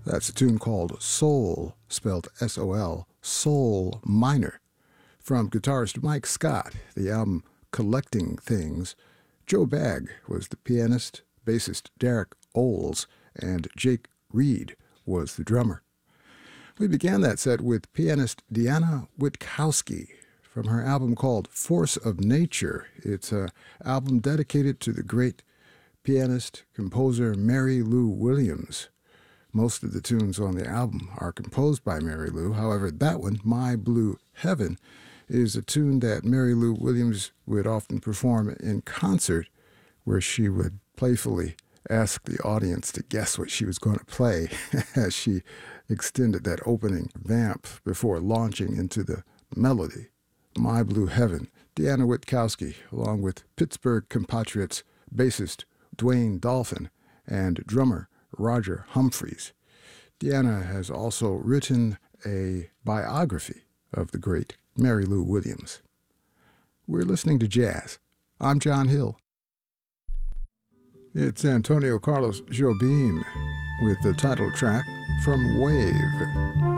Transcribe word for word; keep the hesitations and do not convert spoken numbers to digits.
That's a tune called Soul, spelled S O L, Soul Minor, from guitarist Mike Scott, the album Collecting Things. Joe Bagg was the pianist, bassist Derek Oles, and Jake Reed was the drummer. We began that set with pianist Diana Witkowski from her album called Force of Nature. It's an album dedicated to the great pianist, composer Mary Lou Williams. Most of the tunes on the album are composed by Mary Lou. However, that one, My Blue Heaven, is a tune that Mary Lou Williams would often perform in concert, where she would playfully ask the audience to guess what she was going to play as she extended that opening vamp before launching into the melody. My Blue Heaven, Diana Witkowski, along with Pittsburgh compatriots bassist Dwayne Dolphin and drummer Roger Humphreys. Deanna has also written a biography of the great Mary Lou Williams. We're listening to jazz. I'm John Hill. It's Antonio Carlos Jobim with the title track from Wave.